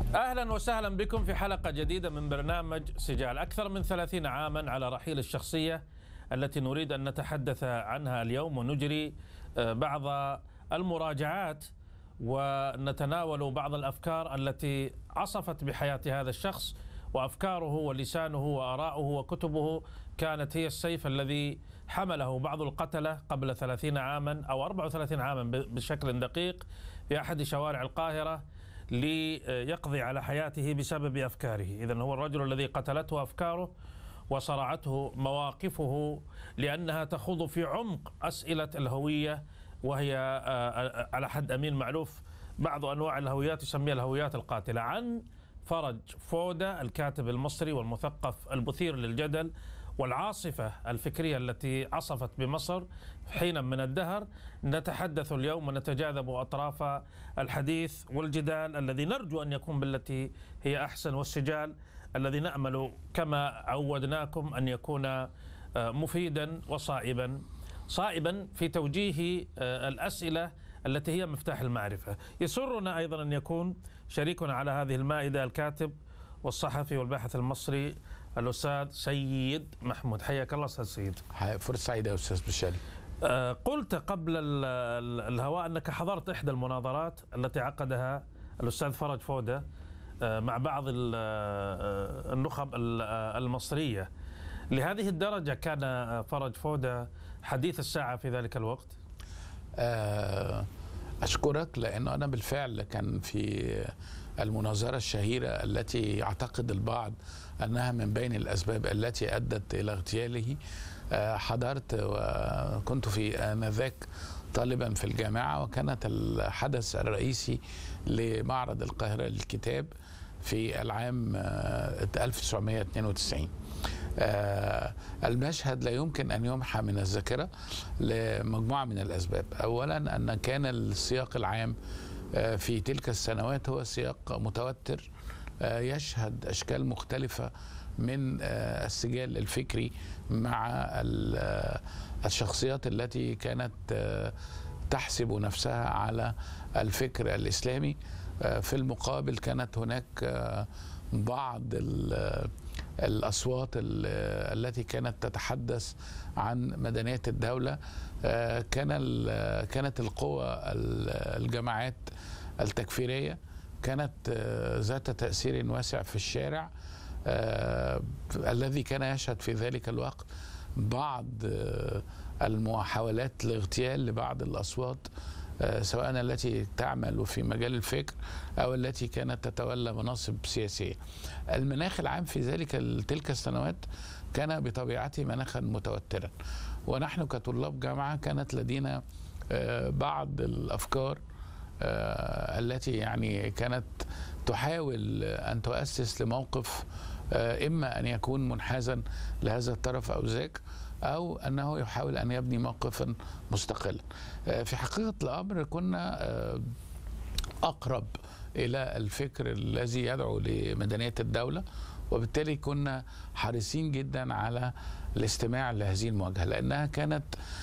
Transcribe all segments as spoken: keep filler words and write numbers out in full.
أهلا وسهلا بكم في حلقة جديدة من برنامج سجال. أكثر من ثلاثين عاما على رحيل الشخصية التي نريد أن نتحدث عنها اليوم، ونجري بعض المراجعات ونتناول بعض الأفكار التي عصفت بحياة هذا الشخص، وأفكاره ولسانه وآراؤه وكتبه كانت هي السيف الذي حمله بعض القتلة قبل ثلاثين عاما أو أربعة وثلاثين عاما بشكل دقيق في أحد شوارع القاهرة ليقضي على حياته بسبب أفكاره. إذن هو الرجل الذي قتلته أفكاره وصرعته مواقفه، لأنها تخوض في عمق أسئلة الهوية، وهي على حد أمين معلوف بعض أنواع الهويات يسميها الهويات القاتلة. عن فرج فودة، الكاتب المصري والمثقف المثير للجدل والعاصفة الفكرية التي عصفت بمصر حينا من الدهر، نتحدث اليوم ونتجاذب أطراف الحديث والجدال الذي نرجو أن يكون بالتي هي أحسن، والسجال الذي نأمل كما عودناكم أن يكون مفيدا وصائبا صائبا في توجيه الأسئلة التي هي مفتاح المعرفة. يسرنا أيضا أن يكون شريكنا على هذه المائدة الكاتب والصحفي والباحث المصري الأستاذ سيد محمود. حياك الله أستاذ سيد. فرصة سعيدة يا أستاذ بشاري. آه قلت قبل الهواء أنك حضرت إحدى المناظرات التي عقدها الأستاذ فرج فودة آه مع بعض النخب المصرية. لهذه الدرجة كان فرج فودة حديث الساعة في ذلك الوقت؟ آه أشكرك، لأنه أنا بالفعل كان في المناظرة الشهيرة التي يعتقد البعض أنها من بين الأسباب التي أدت إلى اغتياله. حضرت وكنت في آنذاك طالبا في الجامعة، وكانت الحدث الرئيسي لمعرض القاهرة للكتاب في العام ألف وتسعمائة واثنين وتسعين. المشهد لا يمكن أن يمحى من الذاكرة لمجموعة من الأسباب. أولا أن كان السياق العام في تلك السنوات هو سياق متوتر يشهد أشكال مختلفة من السجال الفكري مع الشخصيات التي كانت تحسب نفسها على الفكر الإسلامي. في المقابل كانت هناك بعض الأصوات التي كانت تتحدث عن مدنية الدولة. كان كانت القوى الجماعات التكفيرية كانت ذات تأثير واسع في الشارع، الذي كان يشهد في ذلك الوقت بعض المحاولات لاغتيال لبعض الأصوات، سواء التي تعمل في مجال الفكر أو التي كانت تتولى مناصب سياسية. المناخ العام في ذلك تلك السنوات كان بطبيعته مناخا متوترا، ونحن كطلاب جامعة كانت لدينا بعض الأفكار التي يعني كانت تحاول أن تؤسس لموقف إما أن يكون منحازا لهذا الطرف أو ذاك، أو أنه يحاول أن يبني موقفا مستقلا. في حقيقة الأمر كنا أقرب إلى الفكر الذي يدعو لمدنية الدولة، وبالتالي كنا حريصين جدا على الاستماع لهذه المواجهة، لأنها كانت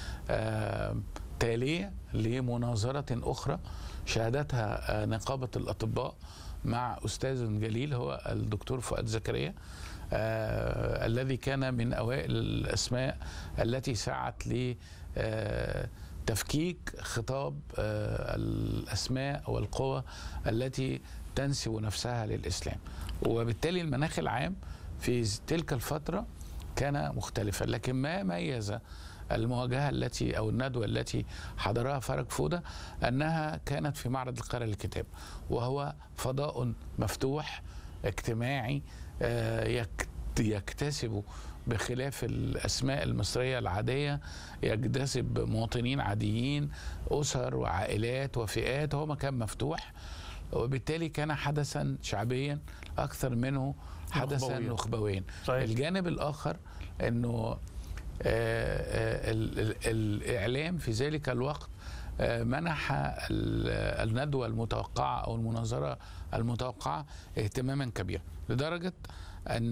تالية لمناظرة أخرى شهدتها نقابة الأطباء مع أستاذ جليل هو الدكتور فؤاد زكريا، آه الذي كان من أوائل الأسماء التي سعت لتفكيك خطاب آه الأسماء والقوى التي تنسب نفسها للإسلام. وبالتالي المناخ العام في تلك الفترة كان مختلفا. لكن ما ميز المواجهة التي أو الندوة التي حضرها فرج فودة أنها كانت في معرض القاهرة للكتاب، وهو فضاء مفتوح اجتماعي يكتسب بخلاف الأسماء المصرية العادية، يجتذب مواطنين عاديين، أسر وعائلات وفئات. هو مكان مفتوح، وبالتالي كان حدثا شعبيا أكثر منه حدثا نخبويا. الجانب الآخر أنه آه آه الإعلام في ذلك الوقت آه منح الندوة المتوقعة أو المناظرة المتوقعة اهتماما كبيرا، لدرجة أن